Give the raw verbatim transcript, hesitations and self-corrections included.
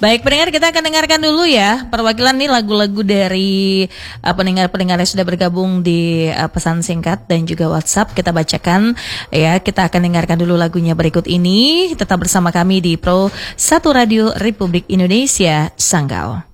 Baik pendengar, kita akan dengarkan dulu ya perwakilan nih lagu-lagu dari uh, pendengar-pendengar yang sudah bergabung di uh, pesan singkat dan juga WhatsApp. Kita bacakan ya, kita akan dengarkan dulu lagunya berikut ini. Tetap bersama kami di Pro satu Radio Republik Indonesia Sanggau.